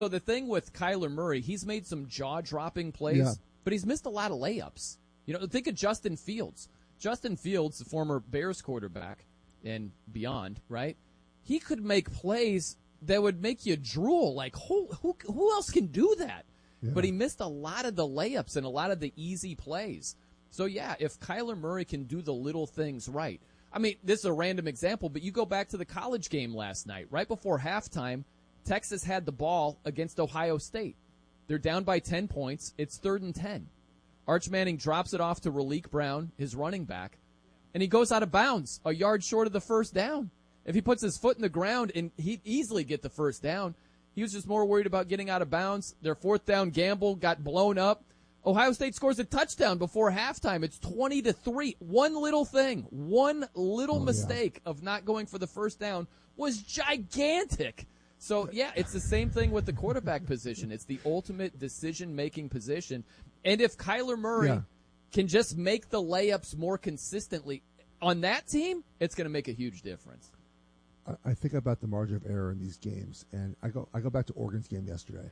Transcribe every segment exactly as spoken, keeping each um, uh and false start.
So the thing with Kyler Murray, he's made some jaw-dropping plays, Yeah. but he's missed a lot of layups. You know, think of Justin Fields. Justin Fields, the former Bears quarterback and beyond, right? He could make plays that would make you drool. Like, who who, who else can do that? Yeah. But he missed a lot of the layups and a lot of the easy plays. So, yeah, if Kyler Murray can do the little things right. I mean, this is a random example, but you go back to the college game last night. Right before halftime, Texas had the ball against Ohio State. They're down by ten points. It's third and ten. Arch Manning drops it off to Raleek Brown, his running back, and he goes out of bounds a yard short of the first down. If he puts his foot in the ground, and he'd easily get the first down. He was just more worried about getting out of bounds. Their fourth down gamble got blown up. Ohio State scores a touchdown before halftime. It's twenty to three. One little thing, one little oh, mistake yeah. of not going for the first down was gigantic. So, yeah, it's the same thing with the quarterback position. It's the ultimate decision-making position. And if Kyler Murray Yeah. can just make the layups more consistently on that team, it's going to make a huge difference. I think about the margin of error in these games, and I go I go back to Oregon's game yesterday.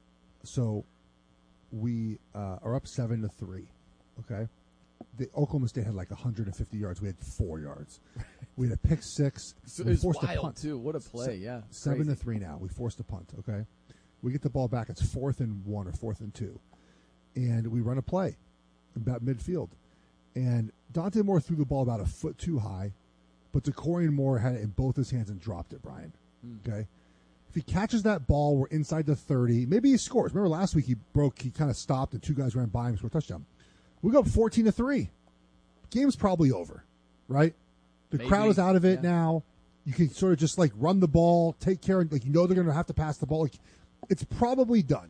So we uh, are up seven to three. Okay, the Oklahoma State had like one hundred fifty yards. We had four yards. We had a pick six. So we it was forced wild a punt. too. What a play! Se- yeah, seven crazy. to three now. We forced a punt. Okay, we get the ball back. It's fourth and one or fourth and two, and we run a play about midfield, and Dante Moore threw the ball about a foot too high. But DeCorian Moore had it in both his hands and dropped it, Brian. Mm. Okay? If he catches that ball, we're inside the thirty. Maybe he scores. Remember last week he broke, he kind of stopped and two guys ran by him for a touchdown. We go up fourteen to three. Game's probably over, right? The Maybe. crowd is out of it Yeah. now. You can sort of just like run the ball, take care, like you know they're going to have to pass the ball. Like, it's probably done.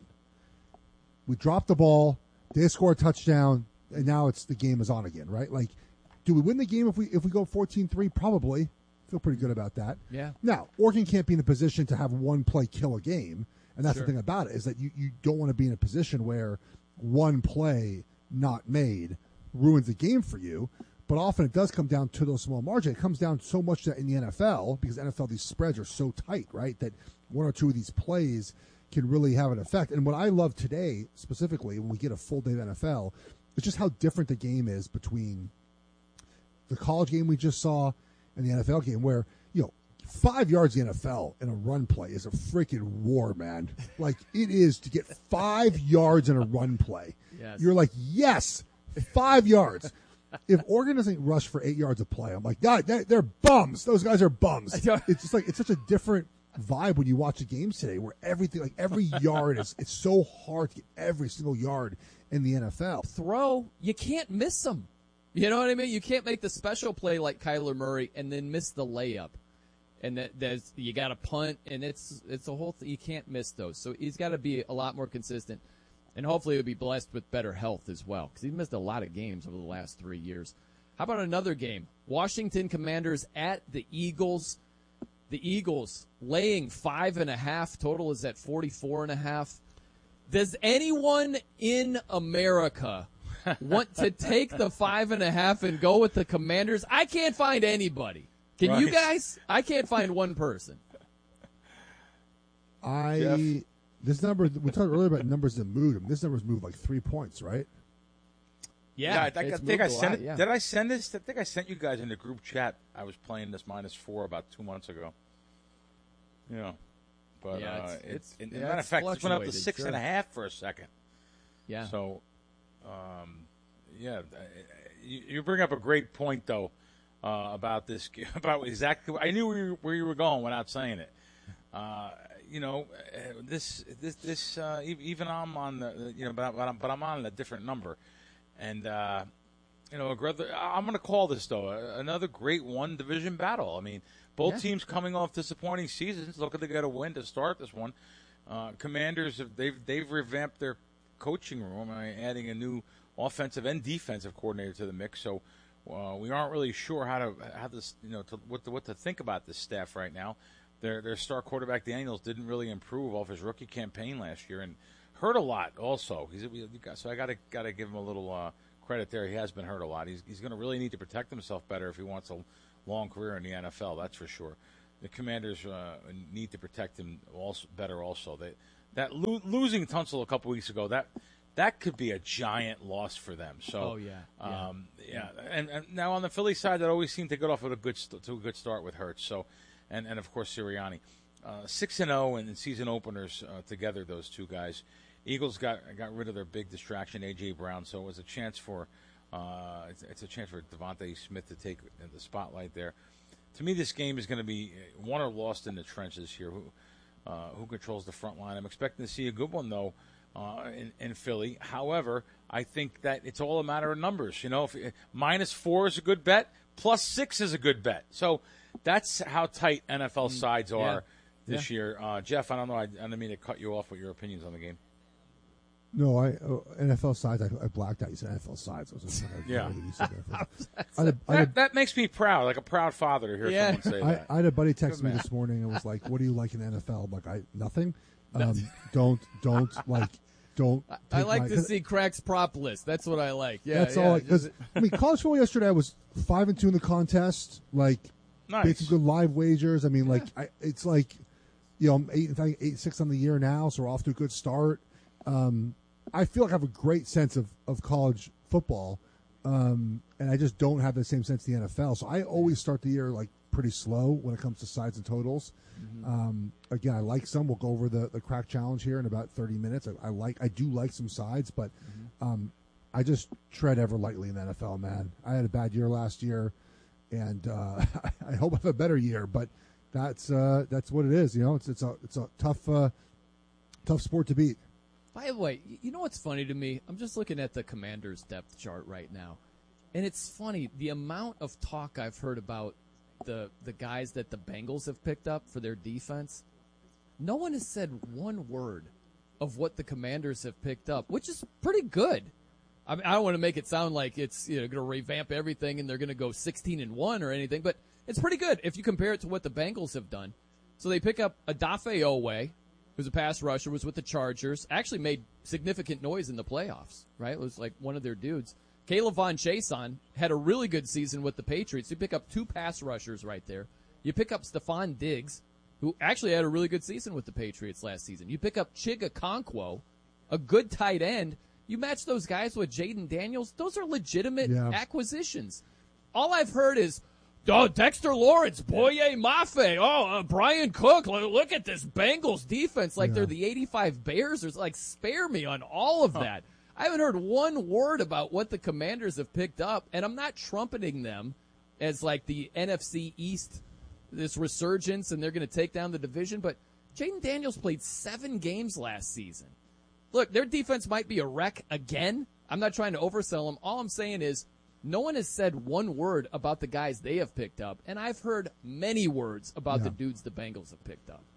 We drop the ball, they score a touchdown, and now it's the game is on again, right? Like, do we win the game if we if we go fourteen three? Probably. Feel pretty good about that. Yeah. Now, Oregon can't be in a position to have one play kill a game, and that's Sure. the thing about it, is that you, you don't want to be in a position where one play not made ruins the game for you. But often it does come down to those small margins. It comes down so much that in the N F L, because N F L, these spreads are so tight, right, that one or two of these plays can really have an effect. And what I love today, specifically, when we get a full day of N F L, is just how different the game is between the college game we just saw and the N F L game, where, you know, five yards in the N F L in a run play is a freaking war, man. Like, it is to get five yards in a run play. Yes. You're like, yes, five yards. If Oregon doesn't rush for eight yards of play, I'm like, God, they're, they're bums. Those guys are bums. It's just like, it's such a different vibe when you watch the games today, where everything, like every yard is, it's so hard to get every single yard in the N F L. Throw, you can't miss them. You know what I mean? You can't make the special play like Kyler Murray and then miss the layup. And that there's you got to punt, and it's it's a whole thing. You can't miss those. So he's got to be a lot more consistent, and hopefully he'll be blessed with better health as well, because he's missed a lot of games over the last three years. How about another game? Washington Commanders at the Eagles. The Eagles laying five and a half. Total is at forty-four and a half. Does anyone in America want to take the five and a half and go with the Commanders? I can't find anybody. Can Right. you guys? I can't find one person. I Jeff? this number we talked earlier about numbers that moved. This number's moved like three points, right? Yeah, I, think- I it's think I moved a sent lot, it. yeah. Did I send this? I think I sent you guys in the group chat. I was playing this minus four about two months ago. Yeah, but Yeah, uh, it's- it's, it's- in yeah, matter of it's fact, it went up to fluctuated, six and a sure. half for a second. Yeah. So, um, yeah, uh, you, you bring up a great point though uh, about this about exactly. I knew where you, where you were going without saying it. Uh, you know, uh, this this this uh, e- even I'm on the you know, but, but I'm but I'm on a different number, and uh, you know, brother, I'm going to call this though another great one division battle. I mean, both Yeah. teams coming off disappointing seasons, looking to get a win to start this one. Uh, Commanders have they've they've revamped their coaching room, uh, adding a new offensive and defensive coordinator to the mix. So uh, we aren't really sure how to how this you know to, what to, what to think about this staff right now. Their their star quarterback Daniels didn't really improve off his rookie campaign last year and hurt a lot. Also, he's so I got to got to give him a little uh, credit there. He has been hurt a lot. He's he's going to really need to protect himself better if he wants a long career in the N F L. That's for sure. The Commanders uh, need to protect him also better. Also, they that lo- losing Tunsil a couple weeks ago, that that could be a giant loss for them. So, Oh, yeah. Yeah. um, yeah. And, and now on the Philly side, that always seemed to get off with a good st- to a good start with Hurts. So, and and of course Sirianni, uh, six and zero in season openers uh, together. Those two guys. Eagles got got rid of their big distraction, A J Brown. So it was a chance for uh, it's, it's a chance for Devontae Smith to take the spotlight there. To me, this game is going to be won or lost in the trenches here. Who uh, who controls the front line? I'm expecting to see a good one though uh, in, in Philly. However, I think that it's all a matter of numbers. You know, if minus four is a good bet, plus six is a good bet. So that's how tight N F L sides are yeah. this Yeah. year. Uh, Jeff, I don't know. I, I didn't mean to cut you off with your opinions on the game. No, I uh, N F L sides. I, I blacked out. You said N F L sides. I was just trying to Yeah. you said N F L. I had a- I That, had a- that makes me proud, like a proud father to hear Yeah. someone say I, that. I had a buddy text Good me man. this morning and was like, "What do you like in the N F L?" I'm like, "I nothing. Um, don't don't like don't." I take like my- to see Crack's prop list. That's what I like. Yeah, That's yeah, all. Because just- I mean, college football yesterday I was five and two in the contest. Like, Nice. made some good live wagers. I mean, like, I, it's like, you know, I'm eight, in fact, eight six on the year now, so we're off to a good start. Um, I feel like I have a great sense of, of college football, um, and I just don't have the same sense of the N F L. So I always start the year like pretty slow when it comes to sides and totals. Mm-hmm. Um, again, I like some. We'll go over the, the crack challenge here in about thirty minutes. I, I like, I do like some sides, but Mm-hmm. um, I just tread ever lightly in the N F L. Man, I had a bad year last year, and uh, I hope I have a better year. But that's uh, that's what it is. You know, it's it's a it's a tough uh, tough sport to beat. By the way, y- you know what's funny to me? I'm just looking at the Commanders' depth chart right now, and it's funny the amount of talk I've heard about the the guys that the Bengals have picked up for their defense. No one has said one word of what the Commanders have picked up, which is pretty good. I mean, I don't want to make it sound like it's you know going to revamp everything and they're going to go sixteen and one or anything, but it's pretty good if you compare it to what the Bengals have done. So they pick up Odafe Oweh, who's a pass rusher, was with the Chargers, actually made significant noise in the playoffs, right? It was like one of their dudes. Caleb Von Chason had a really good season with the Patriots. You pick up two pass rushers right there. You pick up Stephon Diggs, who actually had a really good season with the Patriots last season. You pick up Chig Okonkwo, a good tight end. You match those guys with Jaden Daniels. Those are legitimate Yeah. acquisitions. All I've heard is, oh, Dexter Lawrence, Boye Mafe, oh, uh, Brian Cook, look, look at this Bengals defense like Yeah. they're the eighty-five Bears. Or like, spare me on all of that. I haven't heard one word about what the Commanders have picked up, and I'm not trumpeting them as like the N F C East, this resurgence, and they're going to take down the division, but Jaden Daniels played seven games last season. Look, their defense might be a wreck again. I'm not trying to oversell them. All I'm saying is no one has said one word about the guys they have picked up, and I've heard many words about Yeah. the dudes the Bengals have picked up.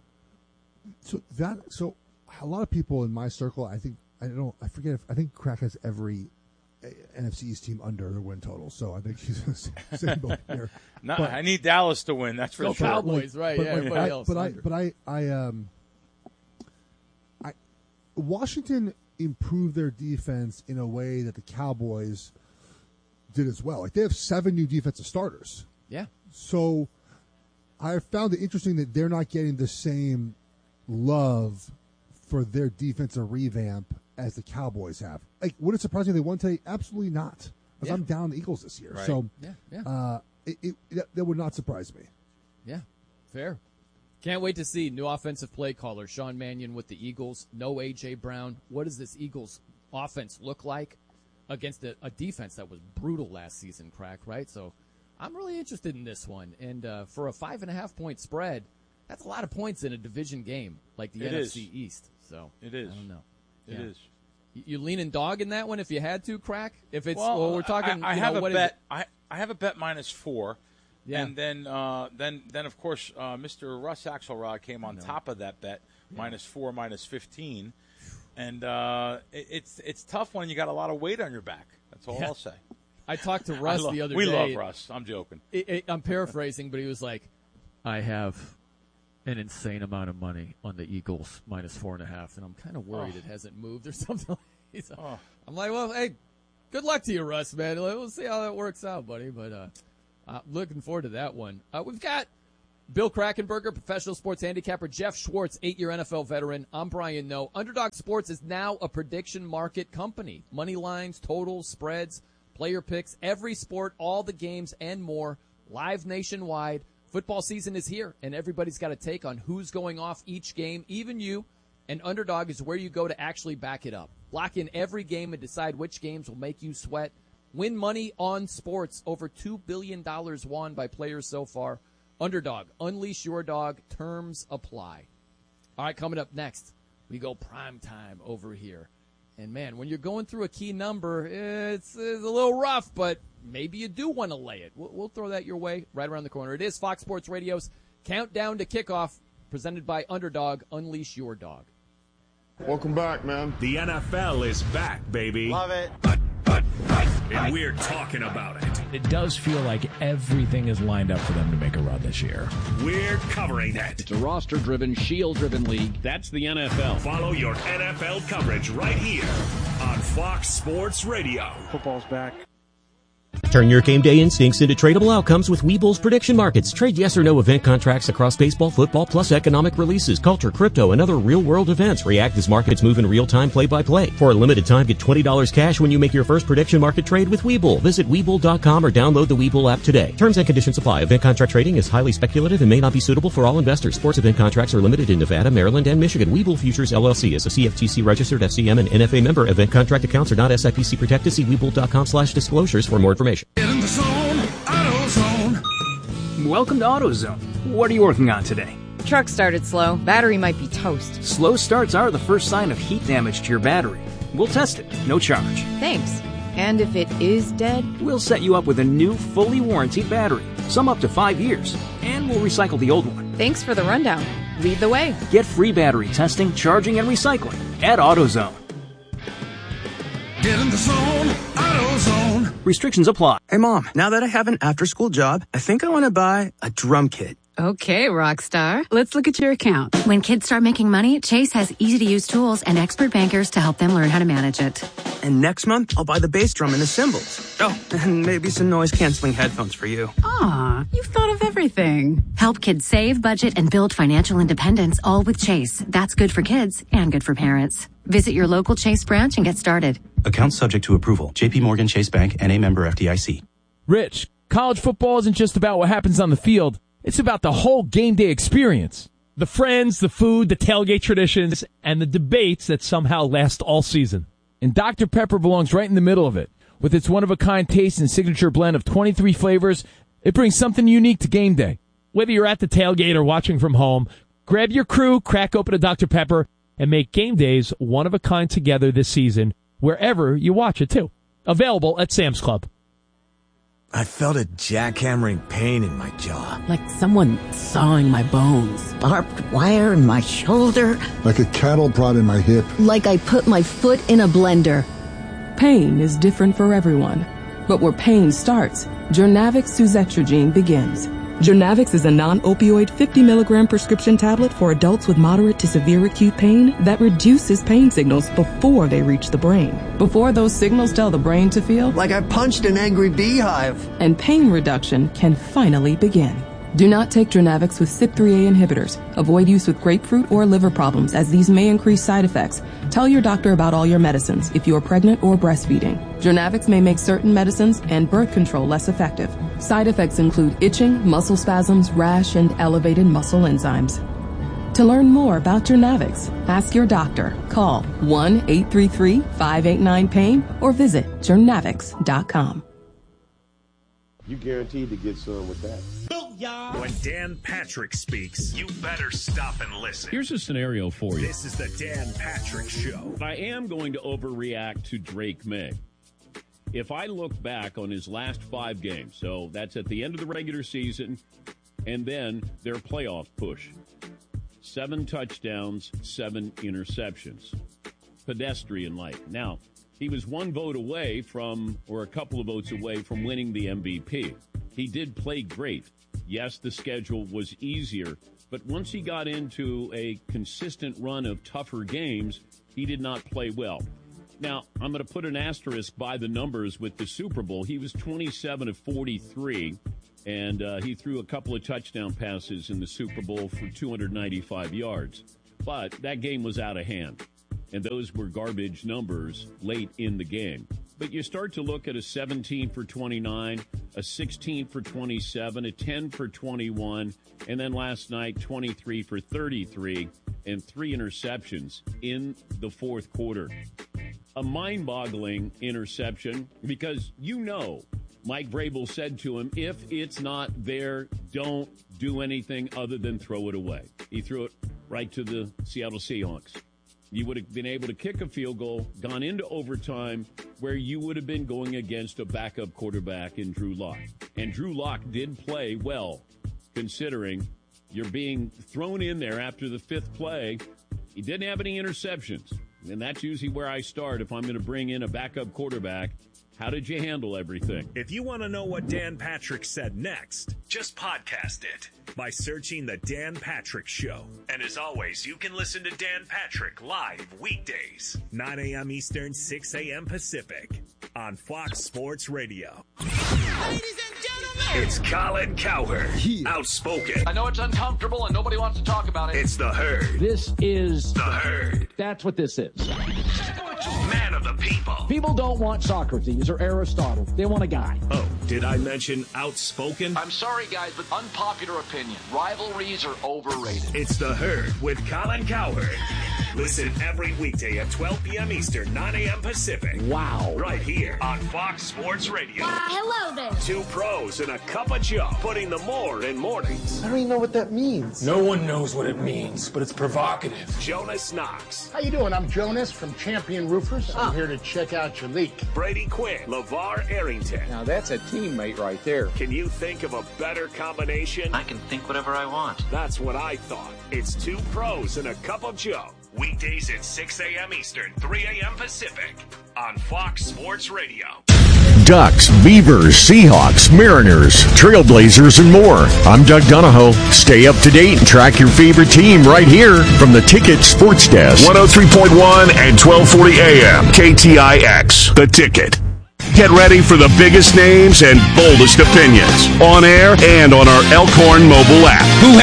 So that so a lot of people in my circle, I think I don't know, I forget if I think Crack has every uh, N F C East team under their win total. So I think he's in the same boat here. No, But- I need Dallas to win. That's for Go sure. Cowboys, right? But yeah, like, everybody I, else. but I, under. but I, I, um, I, Washington improved their defense in a way that the Cowboys did as well. Like they have seven new defensive starters, yeah. so I found it interesting that they're not getting the same love for their defensive revamp as the Cowboys have. Like, would it surprise me if they won today? Absolutely not. Because Yeah. I'm down on the Eagles this year, Right. so Yeah, yeah. uh, it, it, that, that would not surprise me. Yeah, fair. Can't wait to see new offensive play caller Sean Mannion with the Eagles. No A J Brown. What does this Eagles offense look like against a, a defense that was brutal last season, Crack, right? So I'm really interested in this one. And uh, for a five and a half point spread, that's a lot of points in a division game like the It N F is. C East. So It is. I don't know. It Yeah. is. You, you leaning dog in that one if you had to, Crack? If it's Well, well, we're talking. I, I you have know, a what is bet. it? I I have a bet minus four. Yeah. And then, uh, then, then of course, uh, Mister Russ Axelrod came on top of that bet, minus four, minus fifteen, and uh, it, it's it's tough when you got a lot of weight on your back. That's all Yeah. I'll say. I talked to I Russ lo- the other we day. love Russ. I'm joking. It, it, I'm paraphrasing, but he was like, I have an insane amount of money on the Eagles minus four and a half, and I'm kind of worried Oh. it hasn't moved or something. He's, Oh. I'm like, well, hey, good luck to you, Russ, man. We'll see how that works out, buddy. But uh, uh, looking forward to that one. Uh, we've got Bill Krakenberger, professional sports handicapper. Jeff Schwartz, eight-year N F L veteran. I'm Brian Noe. Underdog Sports is now a prediction market company. Money lines, totals, spreads, player picks, every sport, all the games, and more. Live nationwide. Football season is here, and everybody's got a take on who's going off each game, even you. And Underdog is where you go to actually back it up. Lock in every game and decide which games will make you sweat. Win money on sports. Over two billion dollars won by players so far. Underdog, unleash your dog. Terms apply. All right, coming up next, we go prime time over here. And, man, when you're going through a key number, it's, it's a little rough, but maybe you do want to lay it. We'll, we'll throw that your way right around the corner. It is Fox Sports Radio's Countdown to Kickoff, presented by Underdog. Unleash your dog. Welcome back, man. The N F L is back, baby. Love it. And we're talking about it. It does feel like everything is lined up for them to make a run this year. We're covering it. It's a roster-driven, shield-driven league. That's the N F L. Follow your N F L coverage right here on Fox Sports Radio. Football's back. Turn your game day instincts into tradable outcomes with Webull's prediction markets. Trade yes or no event contracts across baseball, football, plus economic releases, culture, crypto, and other real-world events. React as markets move in real time, play-by-play. For a limited time, get twenty dollars cash when you make your first prediction market trade with Webull. Visit Webull dot com or download the Webull app today. Terms and conditions apply. Event contract trading is highly speculative and may not be suitable for all investors. Sports event contracts are limited in Nevada, Maryland, and Michigan. Webull Futures, L L C is a C F T C-registered F C M and N F A member. Event contract accounts are not S I P C protected. See Webull dot com slash disclosures for more information. In the zone, AutoZone. Welcome to AutoZone. What are you working on today? Truck started slow. Battery might be toast. Slow starts are the first sign of heat damage to your battery. We'll test it, no charge. Thanks. And if it is dead? We'll set you up with a new, fully warranted battery, some up to five years, and we'll recycle the old one. Thanks for the rundown. Lead the way. Get free battery testing, charging, and recycling at AutoZone. Get in the zone, AutoZone. Restrictions apply. Hey, Mom, now that I have an after-school job, I think I want to buy a drum kit. Okay, Rockstar. Let's look at your account. When kids start making money, Chase has easy-to-use tools and expert bankers to help them learn how to manage it. And next month, I'll buy the bass drum and the cymbals. Oh, and maybe some noise-canceling headphones for you. Aw, you've thought of everything. Help kids save, budget, and build financial independence, all with Chase. That's good for kids and good for parents. Visit your local Chase branch and get started. Account subject to approval. J P Morgan Chase Bank, N A member F D I C. Rich, college football isn't just about what happens on the field. It's about the whole game day experience. The friends, the food, the tailgate traditions, and the debates that somehow last all season. And Doctor Pepper belongs right in the middle of it. With its one-of-a-kind taste and signature blend of twenty-three flavors, it brings something unique to game day. Whether you're at the tailgate or watching from home, grab your crew, crack open a Doctor Pepper, and make game days one-of-a-kind together this season, wherever you watch it, too. Available at Sam's Club. I felt a jackhammering pain in my jaw. Like someone sawing my bones. Barbed wire in my shoulder. Like a cattle prod in my hip. Like I put my foot in a blender. Pain is different for everyone. But where pain starts, Journavx Suzetrigine begins. Journavx is a non-opioid fifty milligram prescription tablet for adults with moderate to severe acute pain that reduces pain signals before they reach the brain. Before those signals tell the brain to feel like I punched an angry beehive. And pain reduction can finally begin. Do not take Journavx with C Y P three A inhibitors. Avoid use with grapefruit or liver problems, as these may increase side effects. Tell your doctor about all your medicines if you are pregnant or breastfeeding. Journavx may make certain medicines and birth control less effective. Side effects include itching, muscle spasms, rash, and elevated muscle enzymes. To learn more about Journavx, ask your doctor. Call one eight three three, five eight nine, pain or visit journavx dot com. You guaranteed to get some with that. When Dan Patrick speaks, you better stop and listen. Here's a scenario for you. This is the Dan Patrick Show. I am going to overreact to Drake May. If I look back on his last five games, so that's at the end of the regular season, and then their playoff push. Seven touchdowns, seven interceptions. Pedestrian-like. Now, he was one vote away from, or a couple of votes away from winning the M V P. He did play great. Yes, the schedule was easier, but once he got into a consistent run of tougher games, he did not play well. Now, I'm going to put an asterisk by the numbers with the Super Bowl. He was twenty-seven of forty-three, And uh, he threw a couple of touchdown passes in the Super Bowl for two hundred ninety-five yards. But that game was out of hand. And those were garbage numbers late in the game. But you start to look at a seventeen for twenty-nine, a sixteen for twenty-seven, a ten for twenty-one, and then last night, twenty-three for thirty-three, and three interceptions in the fourth quarter. A mind-boggling interception because you know Mike Vrabel said to him, if it's not there, don't do anything other than throw it away. He threw it right to the Seattle Seahawks. You would have been able to kick a field goal, gone into overtime, where you would have been going against a backup quarterback in Drew Lock. And Drew Lock did play well, considering you're being thrown in there after the fifth play. He didn't have any interceptions. And that's usually where I start if I'm going to bring in a backup quarterback. How did you handle everything? If you want to know what Dan Patrick said next, just podcast it by searching The Dan Patrick Show. And as always, you can listen to Dan Patrick live weekdays, nine a.m. Eastern, six a.m. Pacific, on Fox Sports Radio. Ladies and gentlemen, it's Colin Cowherd, yeah. Outspoken. I know it's uncomfortable and nobody wants to talk about it. It's The Herd. This is The Herd. That's what this is. Man of the people. People don't want Socrates or Aristotle. They want a guy. Oh, did I mention outspoken? I'm sorry, guys, but unpopular opinion. Rivalries are overrated. It's The Herd with Colin Cowherd. Listen every weekday at twelve p.m. Eastern, nine a.m. Pacific. Wow. Right here on Fox Sports Radio. Uh, hello there. Two pros and a cup of Joe, putting the more in mornings. I don't even know what that means. No one knows what it means, but it's provocative. Jonas Knox. How you doing? I'm Jonas from Champion Roofers. I'm Ah. here to check out your leak. Brady Quinn. LeVar Arrington. Now that's a teammate right there. Can you think of a better combination? I can think whatever I want. That's what I thought. It's two pros and a cup of Joe. Weekdays at six a.m. Eastern, three a.m. Pacific on Fox Sports Radio. Ducks, Beavers, Seahawks, Mariners, Trailblazers, and more. I'm Doug Donahoe. Stay up to date and track your favorite team right here from the Ticket Sports Desk. one oh three point one and twelve forty A M. K T I X. The Ticket. Get ready for the biggest names and boldest opinions on air and on our Elkhorn mobile app. Who